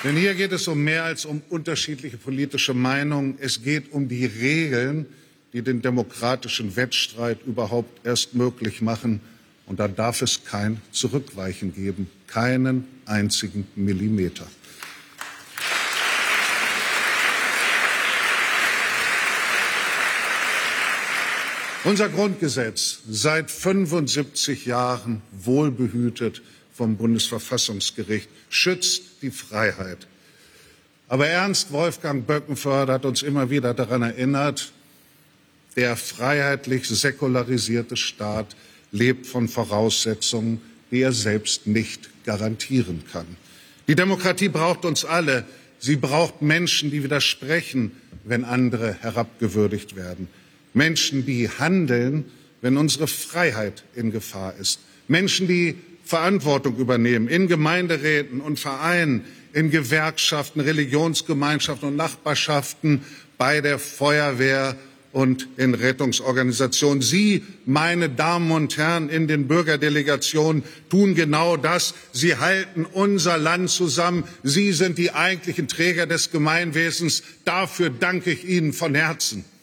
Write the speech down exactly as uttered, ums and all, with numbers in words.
Denn hier geht es um mehr als um unterschiedliche politische Meinungen. Es geht um die Regeln, die den demokratischen Wettstreit überhaupt erst möglich machen. Und da darf es kein Zurückweichen geben, keinen einzigen Millimeter. Unser Grundgesetz, seit fünfundsiebzig Jahren wohlbehütet vom Bundesverfassungsgericht, schützt die Freiheit. Aber Ernst Wolfgang Böckenförde hat uns immer wieder daran erinnert, der freiheitlich säkularisierte Staat lebt von Voraussetzungen, die er selbst nicht garantieren kann. Die Demokratie braucht uns alle. Sie braucht Menschen, die widersprechen, wenn andere herabgewürdigt werden. Menschen, die handeln, wenn unsere Freiheit in Gefahr ist. Menschen, die Verantwortung übernehmen in Gemeinderäten und Vereinen, in Gewerkschaften, Religionsgemeinschaften und Nachbarschaften, bei der Feuerwehr und in Rettungsorganisationen. Sie, meine Damen und Herren in den Bürgerdelegationen, tun genau das. Sie halten unser Land zusammen. Sie sind die eigentlichen Träger des Gemeinwesens. Dafür danke ich Ihnen von Herzen.